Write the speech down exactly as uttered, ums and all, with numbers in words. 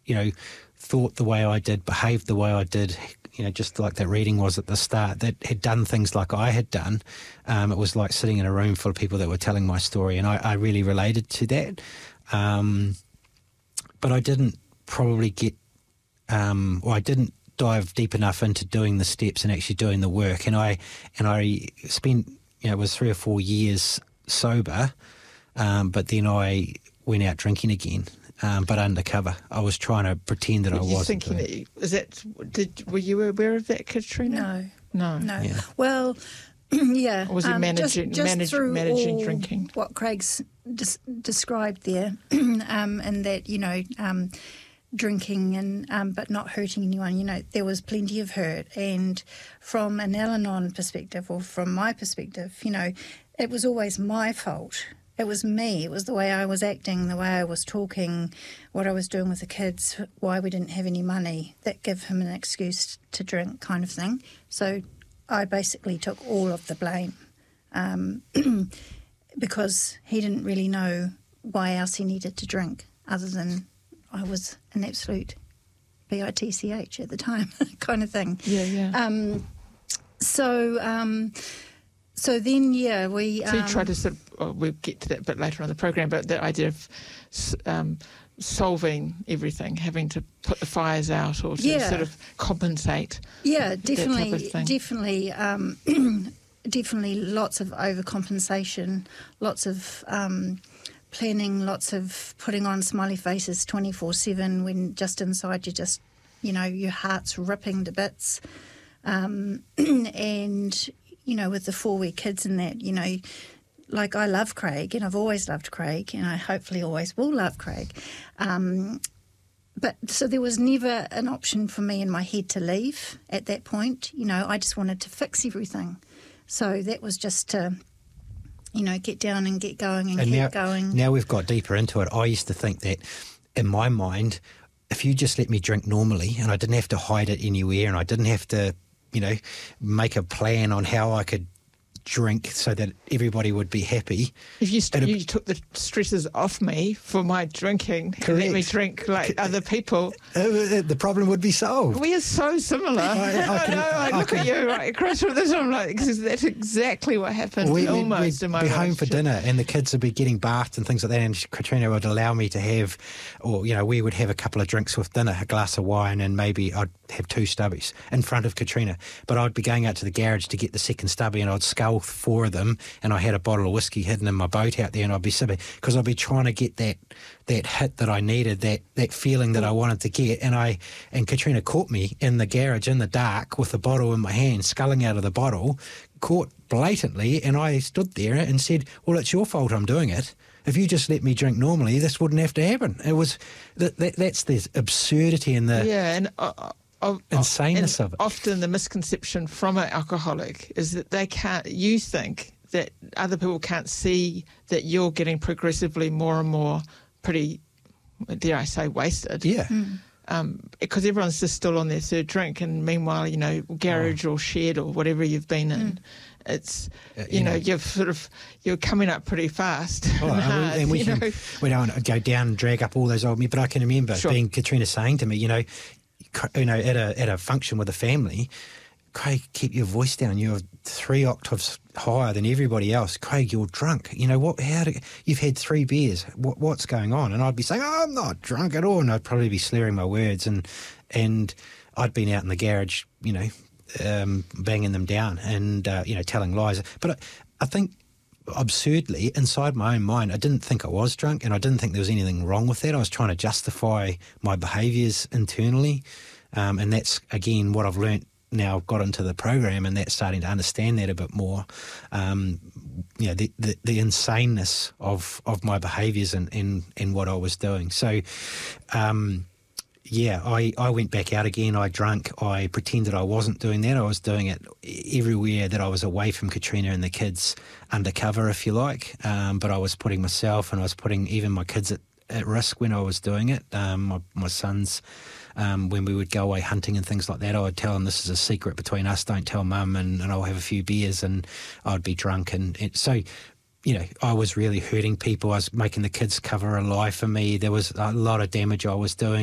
you know, thought the way I did, behaved the way I did, you know, just like that reading was at the start, that had done things like I had done. Um, it was like sitting in a room full of people that were telling my story, and I, I really related to that. Um, but I didn't probably get, um, or I didn't dive deep enough into doing the steps and actually doing the work. And I and I spent, you know, it was three or four years sober, um, but then I went out drinking again. Um, but undercover, I was trying to pretend that were I you wasn't. Thinking that you, is that did were you aware of that, Katrina? No, no, no. Yeah. Well, yeah. Or was he um, managing just, just manage, through managing all drinking? What Craig's des- described there, um, and that you know, um, drinking and um, but not hurting anyone. You know, there was plenty of hurt, and from an Al-Anon perspective, or from my perspective, you know, it was always my fault. It was me. It was the way I was acting, the way I was talking, what I was doing with the kids, why we didn't have any money, that give him an excuse to drink kind of thing. So I basically took all of the blame um, because he didn't really know why else he needed to drink other than I was an absolute B I T C H at the time kind of thing. Yeah, yeah. Um, so... Um, So then, yeah, we... So you um, try to sort of, oh, we'll get to that a bit later on in the program, but the idea of um, solving everything, having to put the fires out or to Yeah. sort of compensate. Yeah, that definitely, type of thing. definitely, um, definitely lots of overcompensation, lots of um, planning, lots of putting on smiley faces twenty-four seven when just inside you just, you know, your heart's ripping to bits. Um, and... you know, with the four wee kids and that, you know, like I love Craig and I've always loved Craig and I hopefully always will love Craig. Um, but so there was never an option for me in my head to leave at that point. You know, I just wanted to fix everything. So that was just to, you know, get down and get going and, And keep now, going. now we've got deeper into it. I used to think that in my mind, if you just let me drink normally and I didn't have to hide it anywhere and I didn't have to, you know, make a plan on how I could drink so that everybody would be happy. If you, st- It'd- you took the stresses off me for my drinking, and let me Correct. drink like other people, Uh, the problem would be solved. we are so similar. I- I I can- know, I I look at can- you right across from this, I'm like, because that's exactly what happened We, we, almost we'd in my be home for relationship. dinner and the kids would be getting bathed and things like that, and Katrina would allow me to have, or, you know, we would have a couple of drinks with dinner, a glass of wine, and maybe I'd have two stubbies in front of Katrina. But I'd be going out to the garage to get the second stubby and I'd scull four of them, and I had a bottle of whiskey hidden in my boat out there, and I'd be sipping because I'd be trying to get that that hit that I needed, that that feeling that I wanted to get. And I and Katrina caught me in the garage in the dark with the bottle in my hand, sculling out of the bottle, caught blatantly, and I stood there and said, "Well, it's your fault I'm doing it. If you just let me drink normally, this wouldn't have to happen." It was that, that that's the absurdity and the Yeah, and uh, uh, insaneness and of it. often the misconception from an alcoholic is that they can't, you think that other people can't see that you're getting progressively more and more pretty, dare I say, wasted. yeah. Um, because everyone's just still on their third drink, and meanwhile, you know, garage or shed or whatever you've been in, it's, Uh, you, you know, know. you've sort of, you're coming up pretty fast Oh, and and hard, we, and we, you can, know. we don't go down and drag up all those old me, but I can remember Sure. being Katrina saying to me, you know, cr- you know, at a at a function with a family, Craig, keep your voice down. You're three octaves higher than everybody else. Craig, you're drunk. You know what? How do, you've had three beers. What what's going on? And I'd be saying, oh, I'm not drunk at all, and I'd probably be slurring my words, and and I'd been out in the garage, you know, um, banging them down and uh, you know, telling lies. But I, I think absurdly, inside my own mind, I didn't think I was drunk, and I didn't think there was anything wrong with that. I was trying to justify my behaviours internally, um, and that's again what I've learnt now. I've got into the program, and that's starting to understand that a bit more. Um, you know, the, the, the insaneness of, of my behaviours and, and, and what I was doing. So, um, yeah, I, I went back out again. I drank. I pretended I wasn't doing that. I was doing it everywhere that I was away from Katrina and the kids, undercover, if you like. Um, but I was putting myself and I was putting even my kids at, at risk when I was doing it. Um, my, my sons, um, when we would go away hunting and things like that, I would tell them this is a secret between us. Don't tell mum, and, and I'll have a few beers and I'd be drunk. And, and so, you know, I was really hurting people. I was making the kids cover a lie for me. There was a lot of damage I was doing.